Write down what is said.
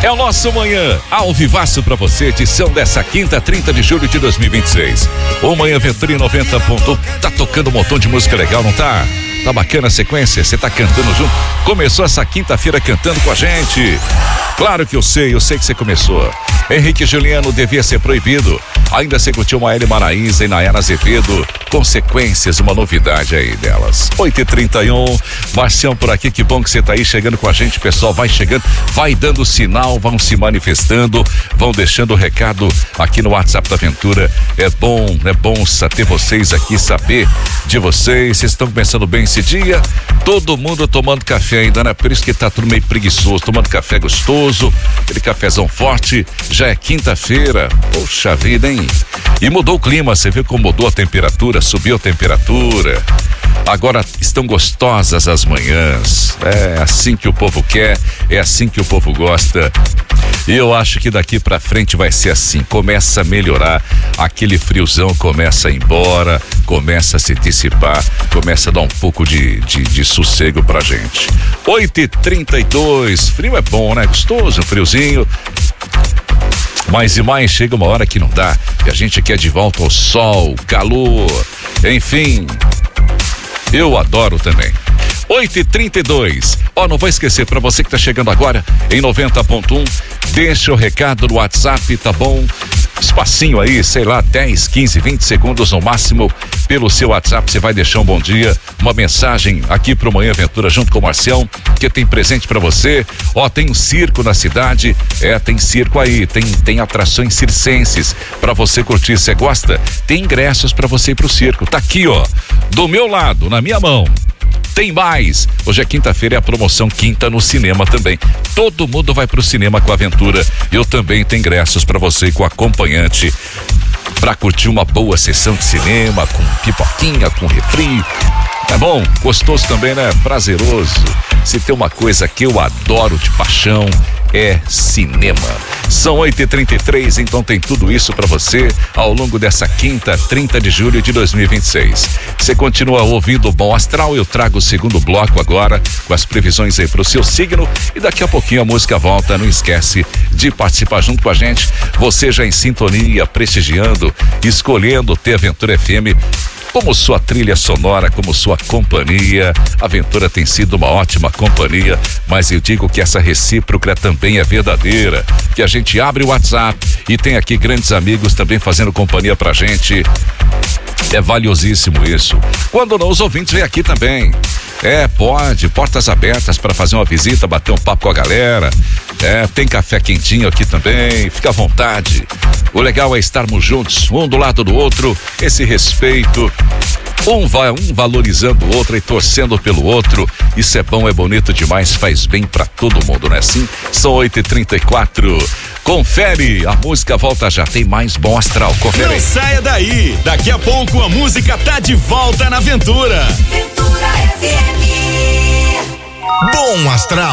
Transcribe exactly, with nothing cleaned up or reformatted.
É o nosso Manhã ao vivaço pra você, edição dessa quinta, trinta de julho de dois mil e vinte e seis. O Manhã Ventura em noventa ponto um. Tá tocando um montão de música legal, não tá? Tá bacana a sequência? Você tá cantando junto? Começou essa quinta-feira cantando com a gente. Claro que eu sei, eu sei que você começou. Henrique Juliano devia ser proibido. Ainda se curtiu Maíra Maraíza e Nayara Azevedo. Consequências, uma novidade aí delas. oito e trinta e um, Marcião por aqui, que bom que você tá aí chegando com a gente, pessoal. Vai chegando, vai dando sinal, vão se manifestando, vão deixando o recado aqui no WhatsApp da Aventura. É bom, é bom ter vocês aqui, saber de vocês. Vocês estão começando bem esse dia? Todo mundo tomando café ainda, né? Por isso que tá tudo meio preguiçoso, tomando café gostoso, aquele cafezão forte. Já é quinta-feira, poxa vida, hein? E mudou o clima, você viu como mudou a temperatura, subiu a temperatura. Agora estão gostosas as manhãs. É assim que o povo quer, é assim que o povo gosta. E eu acho que daqui pra frente vai ser assim. Começa a melhorar, aquele friozão começa a ir embora, começa a se dissipar, começa a dar um pouco de, de, de sossego pra gente. oito e trinta e dois, frio é bom, né? Gostoso, um friozinho. Mais e mais chega uma hora que não dá, e a gente quer de volta ao sol, calor, enfim. Eu adoro também. oito e trinta e dois. Ó, oh, não vou esquecer, pra você que tá chegando agora em noventa ponto um, deixa o recado no WhatsApp, tá bom? Espacinho aí, sei lá, dez, quinze, vinte segundos no máximo. Pelo seu WhatsApp você vai deixar um bom dia, uma mensagem aqui pro Manhã Aventura junto com o Marcião, que tem presente pra você. Ó, tem um circo na cidade, é, tem circo aí, tem, tem atrações circenses pra você curtir. Você gosta? Tem ingressos pra você ir pro circo. Tá aqui, ó, do meu lado, na minha mão. Tem mais. Hoje é quinta-feira, é a promoção Quinta no Cinema também. Todo mundo vai pro cinema com a Aventura. Eu também tenho ingressos pra você e com acompanhante, pra curtir uma boa sessão de cinema, com pipoquinha, com refri. Tá bom? Gostoso também, né? Prazeroso. Se tem uma coisa que eu adoro de paixão, é cinema. São oito e trinta e três, então tem tudo isso pra você ao longo dessa quinta, trinta de julho de dois mil e vinte e seis. Você continua ouvindo o Bom Astral, eu trago o segundo bloco agora com as previsões aí pro seu signo e daqui a pouquinho a música volta. Não esquece de participar junto com a gente. Você já em sintonia, prestigiando, escolhendo ter Aventura F M como sua trilha sonora, como sua companhia. A Aventura tem sido uma ótima companhia, mas eu digo que essa recíproca também é verdadeira, que a gente abre o WhatsApp e tem aqui grandes amigos também fazendo companhia pra gente. É valiosíssimo isso. Quando não, os ouvintes vêm aqui também. É, pode, portas abertas para fazer uma visita, bater um papo com a galera. É, tem café quentinho aqui também, fica à vontade. O legal é estarmos juntos, um do lado do outro, esse respeito. Um vai, um valorizando o outro e torcendo pelo outro. Isso é bom, é bonito demais, faz bem pra todo mundo, não é assim? São oito e trinta e quatro. Confere, a música volta já, tem mais Bom Astral, confere. Não saia daí, daqui a pouco a música tá de volta na Aventura. Aventura F M. Bom Astral.